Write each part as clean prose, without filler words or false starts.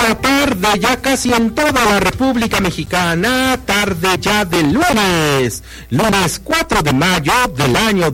la tarde, ya casi en toda la República Mexicana, tarde ya del lunes 4 de mayo del año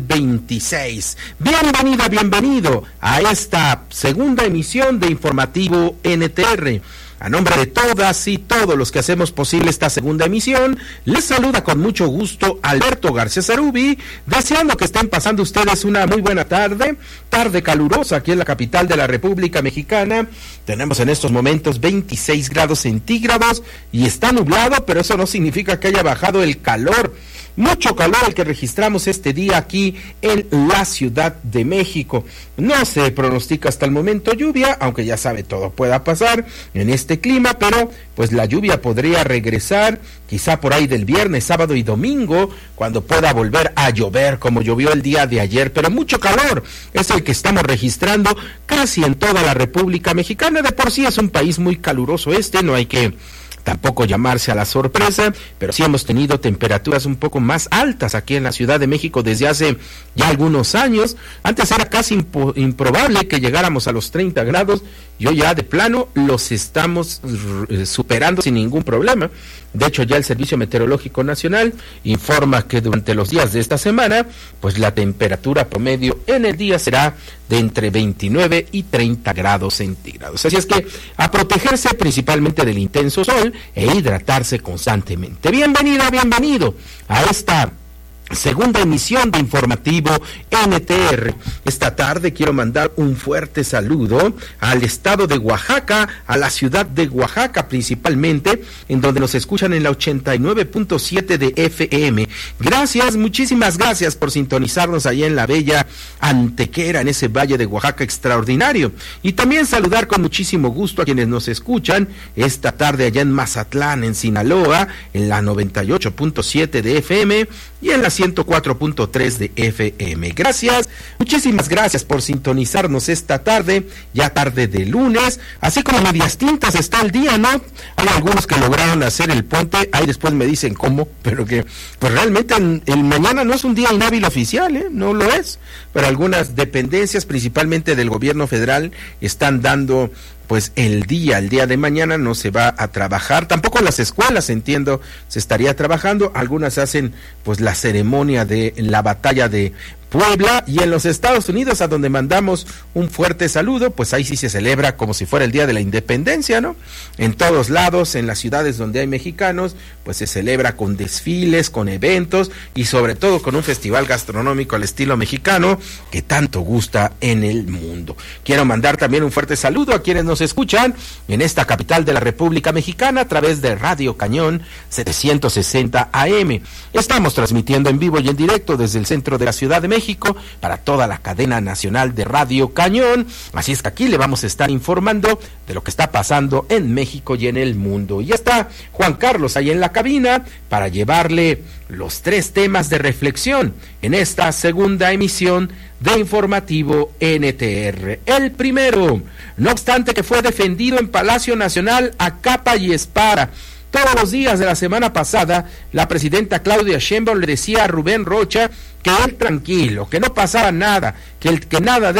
2026. Bienvenida, bienvenido a esta segunda emisión de Informativo NTR. A nombre de todas y todos los que hacemos posible esta segunda emisión, les saluda con mucho gusto Alberto García Zarubi, deseando que estén pasando ustedes una muy buena tarde calurosa aquí en la capital de la República Mexicana. Tenemos en estos momentos 26 grados centígrados y está nublado, pero eso no significa que haya bajado el calor. Mucho calor el que registramos este día aquí en la Ciudad de México. No se pronostica hasta el momento lluvia, aunque ya sabe, todo pueda pasar en este clima, pero pues la lluvia podría regresar quizá por ahí del viernes, sábado y domingo, cuando pueda volver a llover como llovió el día de ayer. Pero mucho calor es el que estamos registrando casi en toda la República Mexicana. De por sí es un país muy caluroso no hay que tampoco llamarse a la sorpresa, pero sí hemos tenido temperaturas un poco más altas aquí en la Ciudad de México desde hace ya algunos años. Antes era casi improbable que llegáramos a los 30 grados, y hoy ya de plano los estamos superando sin ningún problema. De hecho, ya el Servicio Meteorológico Nacional informa que durante los días de esta semana, pues la temperatura promedio en el día será de entre 29 y 30 grados centígrados. Así es que a protegerse principalmente del intenso sol e hidratarse constantemente. Bienvenida, bienvenido a esta segunda emisión de Informativo NTR. Esta tarde quiero mandar un fuerte saludo al estado de Oaxaca, a la ciudad de Oaxaca principalmente, en donde nos escuchan en la 89.7 de FM. Gracias, muchísimas gracias por sintonizarnos allá en la bella Antequera, en ese valle de Oaxaca extraordinario. Y también saludar con muchísimo gusto a quienes nos escuchan esta tarde allá en Mazatlán, en Sinaloa, en la 98.7 de FM y en la 104.3 de FM. Gracias, muchísimas gracias por sintonizarnos esta tarde, ya tarde de lunes, así como medias tintas está el día, ¿no? Hay algunos que lograron hacer el puente, ahí después me dicen cómo, pero que pues realmente el mañana no es un día inhábil oficial, no lo es, pero algunas dependencias, principalmente del gobierno federal, están dando pues el día de mañana no se va a trabajar, tampoco en las escuelas, entiendo, se estaría trabajando. Algunas hacen pues la ceremonia de la batalla de Puebla, y en los Estados Unidos, a donde mandamos un fuerte saludo, pues ahí sí se celebra como si fuera el día de la independencia, ¿no? En todos lados, en las ciudades donde hay mexicanos, pues se celebra con desfiles, con eventos y sobre todo con un festival gastronómico al estilo mexicano que tanto gusta en el mundo. Quiero mandar también un fuerte saludo a quienes nos escuchan en esta capital de la República Mexicana a través de Radio Cañón 760 AM. Estamos transmitiendo en vivo y en directo desde el centro de la Ciudad de México para toda la cadena nacional de Radio Cañón, así es que aquí le vamos a estar informando de lo que está pasando en México y en el mundo. Y ya está Juan Carlos ahí en la cabina para llevarle los 3 temas de reflexión en esta segunda emisión de Informativo NTR. El primero, no obstante que fue defendido en Palacio Nacional a capa y espada. Todos los días de la semana pasada, la presidenta Claudia Sheinbaum le decía a Rubén Rocha que él tranquilo, que no pasaba nada, que nada de